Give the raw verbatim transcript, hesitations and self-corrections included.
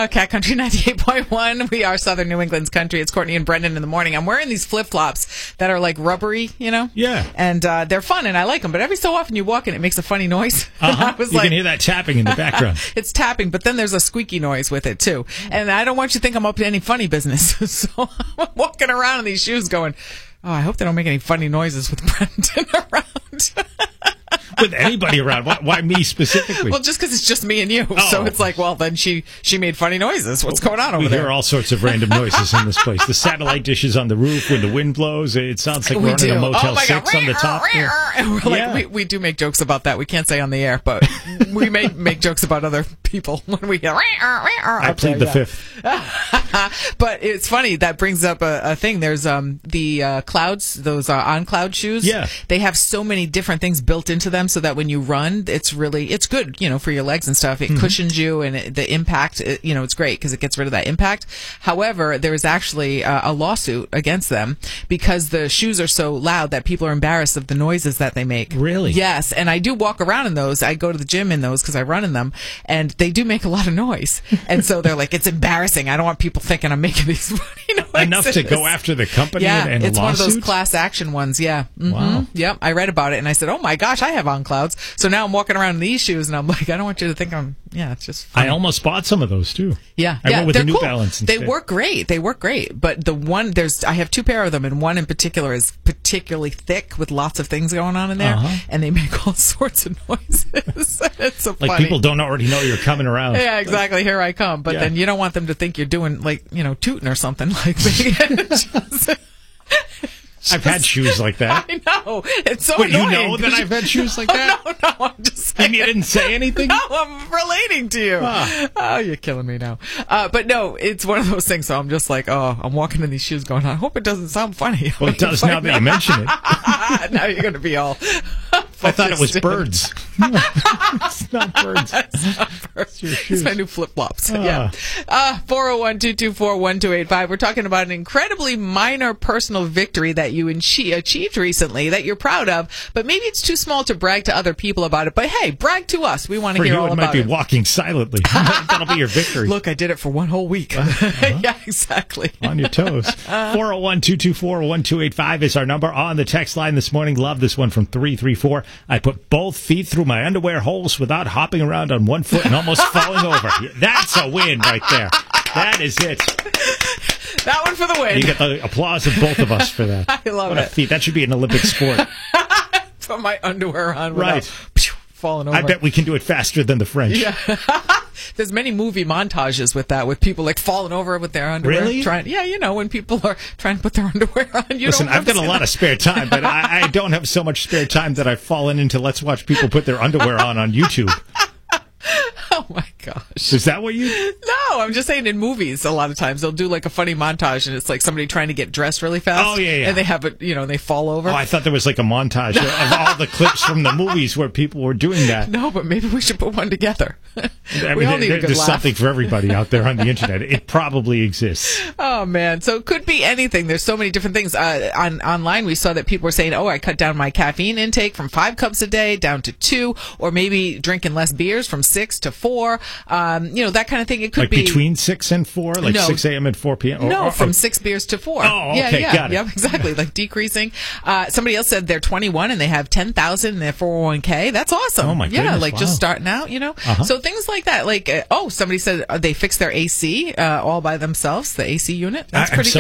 Uh, Cat Country ninety-eight point one. We are Southern New England's country. It's Courtney and Brendan in the morning. I'm wearing these flip-flops that are like rubbery, you know? Yeah. And uh, they're fun, and I like them. But every so often you walk in, it makes a funny noise. Uh-huh. I was you like, can hear that tapping in the background. It's tapping, but then there's a squeaky noise with it, too. And I don't want you to think I'm up to any funny business. So I'm walking around in these shoes going, oh, I hope they don't make any funny noises with Brendan around. With anybody around. Why, why me specifically? Well, just because it's just me and you. Oh. So it's like, well, then she she made funny noises. What's going on over we there? We hear all sorts of random noises in this place. The satellite dish is on the roof when the wind blows. It sounds like we we're do. in a Motel oh my six God. on the top. Yeah. And we're like, yeah. we, we do make jokes about that. We can't say on the air, but we may make jokes about other people when we hear. I plead the fifth. But it's funny. That brings up a, a thing. There's um the uh, clouds, those uh, on cloud shoes. Yeah. They have so many different things built into them so that when you run, it's really, it's good, you know, for your legs and stuff. It mm-hmm. cushions you, and it, the impact, it, you know, it's great because it gets rid of that impact. However, there is actually uh, a lawsuit against them because the shoes are so loud that people are embarrassed of the noises that they make. Really? Yes. And I do walk around in those. I go to the gym in those because I run in them, and they do make a lot of noise. And so they're like, it's embarrassing. I don't want people thinking I'm making these funny noises. Enough to go after the company yeah, and, and it's a one of those lawsuit? class action ones. Yeah. Mm-hmm. Wow. Yep. I read about it and I said, oh my gosh, I have on clouds. So now I'm walking around in these shoes and I'm like, I don't want you to think I'm, yeah, it's just funny. I almost bought some of those too. Yeah. I yeah, went with they're the New cool. Balance instead. They work great. They work great. But the one, there's, I have two pair of them, and one in particular is particularly thick with lots of things going on in there, uh-huh. and they make all sorts of noises. It's so like funny. people don't already know you're coming around. Yeah, exactly. Here I come. But yeah. then you don't want them to think you're doing, like, you know, tooting or something like me. I've had shoes like that. I know. It's so but annoying. You know that I've had shoes like that? Oh, no, no, I'm just saying. And you didn't say anything? No, I'm relating to you. Huh. Oh, you're killing me now. Uh, but no, it's one of those things, so I'm just like, oh, I'm walking in these shoes going, I hope it doesn't sound funny. Well, it does now that you mention it. Now you're going to be all... I thought it was birds. It's not birds. It's not birds. It's, it's my new flip-flops. Ah. Yeah. Uh, four oh one, two two four, one two eight five. We're talking about an incredibly minor personal victory that you achieved recently that you're proud of, but maybe it's too small to brag to other people about it. But hey, brag to us. We want to for hear you, all it about might it. be walking silently. That'll be your victory. Look, I did it for one whole week. Uh-huh. Yeah, exactly. On your toes. four oh one, two two four, one two eight five is our number on the text line this morning. Love this one from three three four. I put both feet through my underwear holes without hopping around on one foot and almost falling over. That's a win right there. That is it. That one for the win. You get the applause of both of us for that. I love what it. A feat. That should be an Olympic sport. Put my underwear on right. without pew, falling over. I bet we can do it faster than the French. Yeah. There's many movie montages with that, with people like falling over with their underwear. Really? Trying, yeah, you know, when people are trying to put their underwear on. You Listen, don't I've got a lot that. of spare time, but I, I don't have so much spare time that I've fallen into let's watch people put their underwear on on YouTube. Oh my gosh. Is that what you... No, I'm just saying in movies a lot of times they'll do like a funny montage and it's like somebody trying to get dressed really fast. Oh, yeah, yeah. And they have it, you know, they fall over. Oh, I thought there was like a montage of all the clips from the movies where people were doing that. No, but maybe we should put one together. I we mean, all need there, a good there's laugh. something for everybody out there on the internet. It probably exists. Oh man, so it could be anything. There's so many different things. Uh, on online, we saw that people were saying, "Oh, I cut down my caffeine intake from five cups a day down to two, or maybe drinking less beers from six to four." Um, you know, that kind of thing. It could like be between six and four, like no, six a.m. and four p.m. Or, no, or, from or, six beers to four. Oh, okay, yeah, yeah, got it. Yep, exactly. Like decreasing. Uh, somebody else said they're twenty-one and they have ten thousand in their four oh one k. That's awesome. Oh my yeah, goodness, like wow. just starting out. You know, uh-huh. so things like that. Like, uh, oh, somebody said uh, they fixed their A C uh, all by themselves, the A C unit. That's I, pretty I'm good.